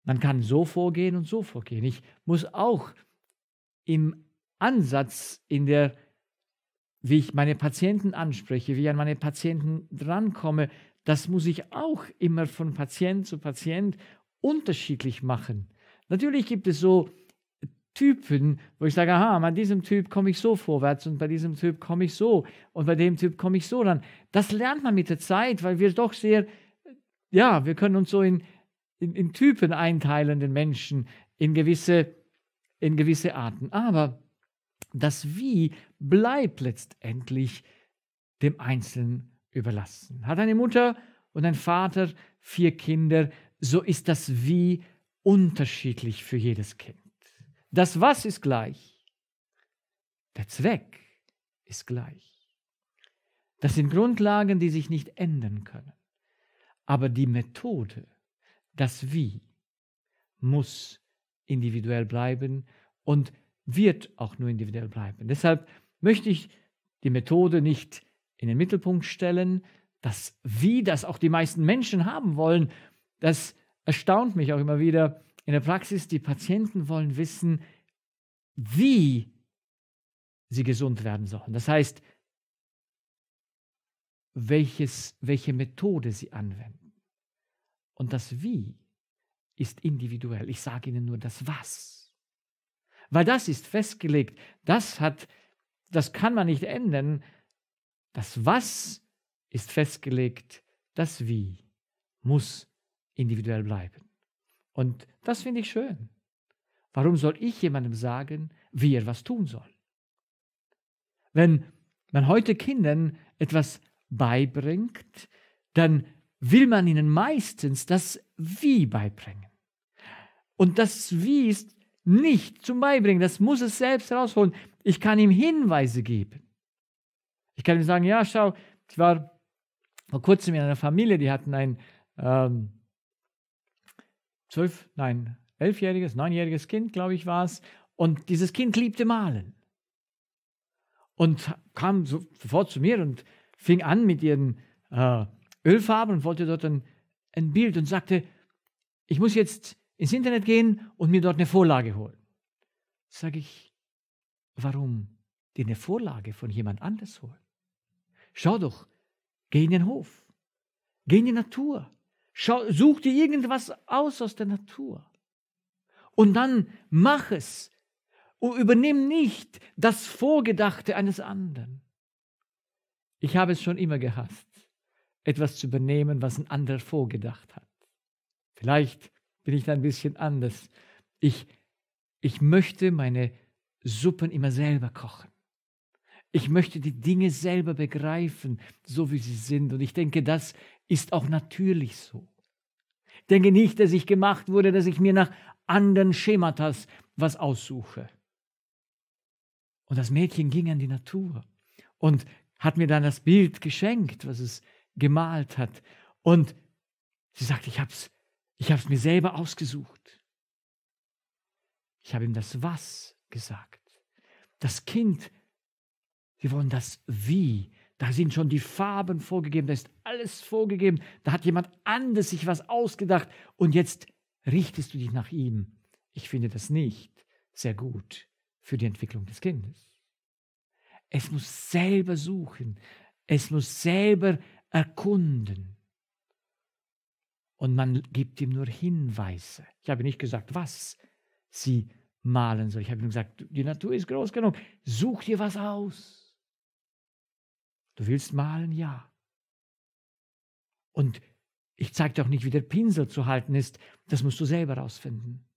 Man kann so vorgehen und so vorgehen. Ich muss auch im Ansatz, wie ich meine Patienten anspreche, wie ich an meine Patienten drankomme, das muss ich auch immer von Patient zu Patient unterschiedlich machen. Natürlich gibt es so Typen, wo ich sage, aha, bei diesem Typ komme ich so vorwärts und bei diesem Typ komme ich so und bei dem Typ komme ich so dann. Das lernt man mit der Zeit, weil wir doch sehr, ja, wir können uns so in Typen einteilen, den Menschen, in gewisse Arten. Aber das Wie bleibt letztendlich dem Einzelnen überlassen. Hat eine Mutter und ein Vater 4 Kinder, so ist das Wie unterschiedlich für jedes Kind. Das Was ist gleich. Der Zweck ist gleich. Das sind Grundlagen, die sich nicht ändern können. Aber die Methode, das Wie, muss individuell bleiben und wird auch nur individuell bleiben. Deshalb möchte ich die Methode nicht in den Mittelpunkt stellen. Das Wie, das auch die meisten Menschen haben wollen, das erstaunt mich auch immer wieder in der Praxis. Die Patienten wollen wissen, wie sie gesund werden sollen. Das heißt, welche Methode sie anwenden. Und das Wie ist individuell. Ich sage Ihnen nur das Was. Weil das ist festgelegt. Das kann man nicht ändern. Das Was ist festgelegt. Das Wie muss individuell bleiben. Und das finde ich schön. Warum soll ich jemandem sagen, wie er was tun soll? Wenn man heute Kindern etwas beibringt, dann will man ihnen meistens das Wie beibringen. Und das Wie ist nicht zum Beibringen, das muss es selbst herausholen. Ich kann ihm Hinweise geben. Ich kann ihm sagen, ja, schau, ich war vor kurzem in einer Familie, die hatten ein 11-jähriges, 9-jähriges Kind, glaube ich, war es. Und dieses Kind liebte malen. Und kam sofort zu mir und fing an mit ihren Ölfarben und wollte dort ein Bild und sagte, ich muss jetzt ins Internet gehen und mir dort eine Vorlage holen. Sage ich, warum dir eine Vorlage von jemand anders holen? Schau doch, geh in den Hof, geh in die Natur, such dir irgendwas aus der Natur. Und dann mach es und übernimm nicht das Vorgedachte eines anderen. Ich habe es schon immer gehasst, etwas zu übernehmen, was ein anderer vorgedacht hat. Vielleicht bin ich da ein bisschen anders. Ich möchte meine Suppen immer selber kochen. Ich möchte die Dinge selber begreifen, so wie sie sind. Und ich denke, das ist auch natürlich so. Ich denke nicht, dass ich gemacht wurde, dass ich mir nach anderen Schematas was aussuche. Und das Mädchen ging an die Natur und hat mir dann das Bild geschenkt, was es gemalt hat. Und sie sagt, ich hab's mir selber ausgesucht. Ich habe ihm das Was gesagt. Das Kind, wir wollen das Wie. Da sind schon die Farben vorgegeben, da ist alles vorgegeben. Da hat jemand anderes sich was ausgedacht und jetzt richtest du dich nach ihm. Ich finde das nicht sehr gut für die Entwicklung des Kindes. Es muss selber suchen. Es muss selber erkunden. Und man gibt ihm nur Hinweise. Ich habe nicht gesagt, was sie malen soll. Ich habe ihm gesagt, die Natur ist groß genug. Such dir was aus. Du willst malen? Ja. Und ich zeige dir auch nicht, wie der Pinsel zu halten ist. Das musst du selber rausfinden.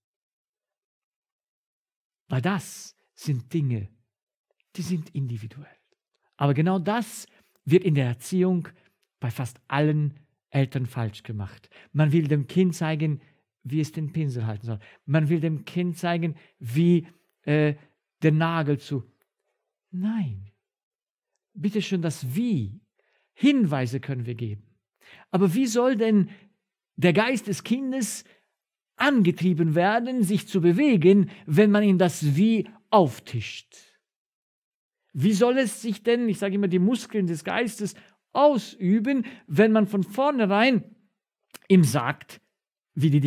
Weil das sind Dinge, die sind individuell. Aber genau das wird in der Erziehung bei fast allen Eltern falsch gemacht. Man will dem Kind zeigen, wie es den Pinsel halten soll. Man will dem Kind zeigen, wie der Nagel zu. Nein. Bitte schön, das Wie. Hinweise können wir geben. Aber wie soll denn der Geist des Kindes angetrieben werden, sich zu bewegen, wenn man ihm das Wie auftischt? Wie soll es sich denn, ich sage immer, die Muskeln des Geistes ausüben, wenn man von vornherein ihm sagt, wie die